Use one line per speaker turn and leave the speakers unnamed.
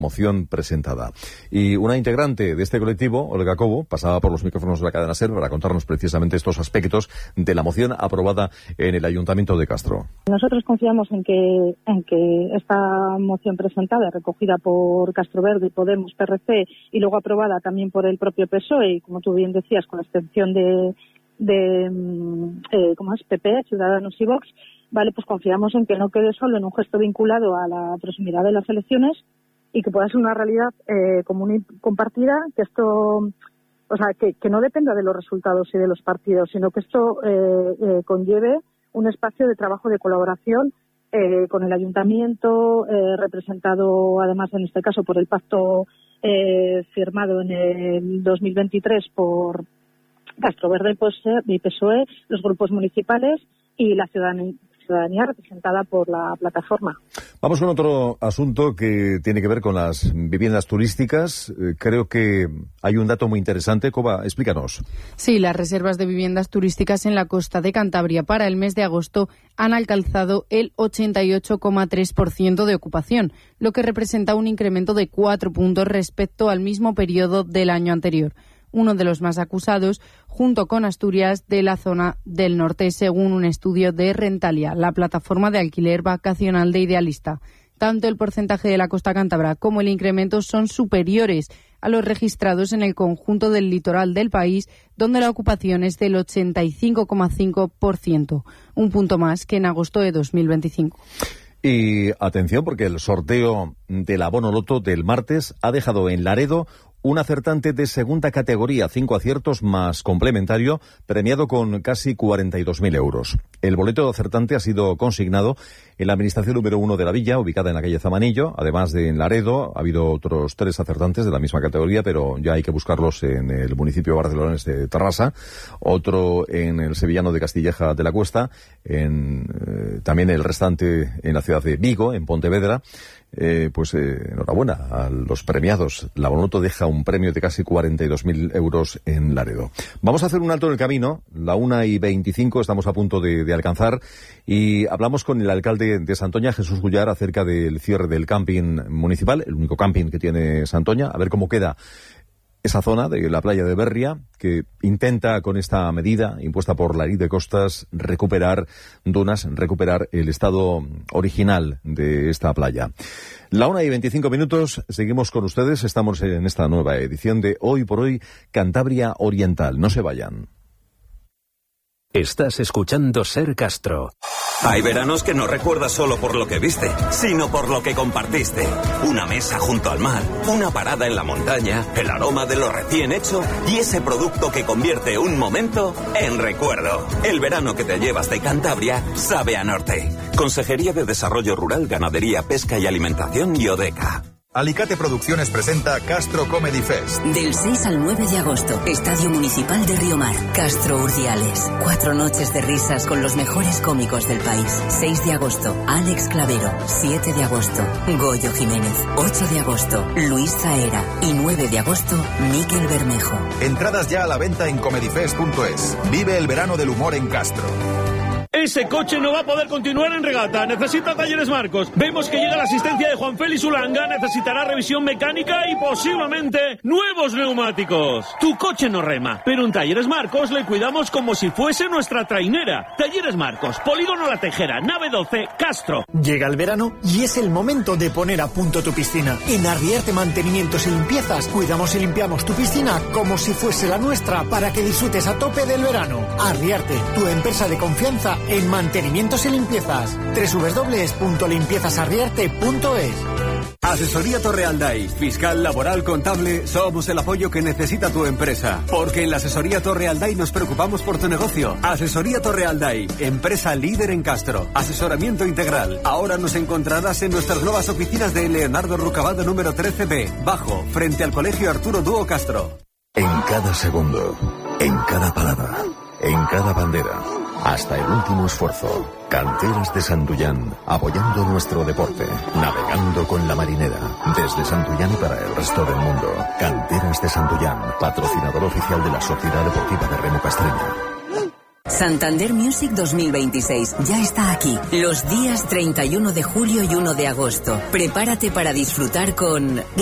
moción presentada. Y una integrante de este colectivo, Olga Cobo, pasaba por los micrófonos de la cadena SER para contarnos precisamente estos aspectos de la moción aprobada en el Ayuntamiento de Castro.
Nosotros confiamos en que esta moción presentada, recogida por Castroverde, Podemos, PRC y luego aprobada también por el propio PSOE, y como tú bien decías, con la abstención de PP, Ciudadanos y Vox, vale, pues confiamos en que no quede solo en un gesto vinculado a la proximidad de las elecciones y que pueda ser una realidad común y compartida, que esto, o sea, que no dependa de los resultados y de los partidos, sino que esto conlleve un espacio de trabajo de colaboración con el ayuntamiento, representado además en este caso por el pacto firmado en el 2023 por Castroverde, y PSOE, los grupos municipales y la ciudadanía representada por la plataforma.
Vamos con otro asunto que tiene que ver con las viviendas turísticas. Creo que hay un dato muy interesante. Coba, explícanos.
Sí, las reservas de viviendas turísticas en la costa de Cantabria para el mes de agosto han alcanzado el 88,3% de ocupación, lo que representa un incremento de 4 puntos respecto al mismo periodo del año anterior. Uno de los más acusados, junto con Asturias, de la zona del norte, según un estudio de Rentalia, la plataforma de alquiler vacacional de Idealista. Tanto el porcentaje de la costa cántabra como el incremento son superiores a los registrados en el conjunto del litoral del país, donde la ocupación es del 85,5%, un punto más que en agosto de 2025.
Y atención, porque el sorteo del abono loto del martes ha dejado en Laredo un acertante de segunda categoría, 5 aciertos más complementario, premiado con casi 42.000 euros. El boleto de acertante ha sido consignado en la administración número 1 de la villa, ubicada en la calle Zamanillo. Además de en Laredo, ha habido otros 3 acertantes de la misma categoría, pero ya hay que buscarlos en el municipio barcelonés de Terrassa, otro en el sevillano de Castilleja de la Cuesta, también el restante en la ciudad de Vigo, en Pontevedra. Enhorabuena a los premiados. La Bonoto deja un premio de casi 42.000 euros en Laredo. Vamos a hacer un alto en el camino, la 1:25, estamos a punto de alcanzar, y hablamos con el alcalde de Santoña, Jesús Gullar, acerca del cierre del camping municipal, el único camping que tiene Santoña, a ver cómo queda esa zona de la playa de Berria, que intenta con esta medida impuesta por la ley de costas recuperar dunas, recuperar el estado original de esta playa. La 1:25, seguimos con ustedes, estamos en esta nueva edición de Hoy por Hoy Cantabria Oriental. No se vayan.
Estás escuchando Ser Castro.
Hay veranos que no recuerdas solo por lo que viste, sino por lo que compartiste. Una mesa junto al mar, una parada en la montaña, el aroma de lo recién hecho y ese producto que convierte un momento en recuerdo. El verano que te llevas de Cantabria sabe a norte. Consejería de Desarrollo Rural, Ganadería, Pesca y Alimentación y Odeca.
Alicate Producciones presenta Castro Comedy Fest.
Del 6 al 9 de agosto, Estadio Municipal de Riomar, Castro Urdiales. 4 noches de risas con los mejores cómicos del país. 6 de agosto, Alex Clavero. 7 de agosto, Goyo Jiménez. 8 de agosto, Luis Zaera. Y 9 de agosto, Miquel Bermejo.
Entradas ya a la venta en comedyfest.es. Vive el verano del humor en Castro.
Ese coche no va a poder continuar en regata. Necesita Talleres Marcos. Vemos que llega la asistencia de Juan Félix Ulanga. Necesitará revisión mecánica y posiblemente nuevos neumáticos. Tu coche no rema, pero en Talleres Marcos le cuidamos como si fuese nuestra trainera. Talleres Marcos, Polígono La Tejera, nave 12, Castro.
Llega el verano y es el momento de poner a punto tu piscina. En Arriarte Mantenimientos y Limpiezas cuidamos y limpiamos tu piscina como si fuese la nuestra para que disfrutes a tope del verano. Arriarte, tu empresa de confianza en mantenimientos y limpiezas. www.limpiezasarriarte.es.
Asesoría Torrealday, fiscal, laboral, contable, somos el apoyo que necesita tu empresa. Porque en la Asesoría Torrealday nos preocupamos por tu negocio. Asesoría Torrealday, empresa líder en Castro. Asesoramiento integral. Ahora nos encontrarás en nuestras nuevas oficinas de Leonardo Rucabado número 13B, bajo, frente al Colegio Arturo Dúo Castro.
En cada segundo, en cada palabra, en cada bandera, hasta el último esfuerzo. Canteras de Santullán, apoyando nuestro deporte, navegando con la marinera, desde Santullán y para el resto del mundo. Canteras de Santullán, patrocinador oficial de la Sociedad Deportiva de Remo Castreña.
Santander Music 2026 ya está aquí. Los días 31 de julio y 1 de agosto. Prepárate para disfrutar con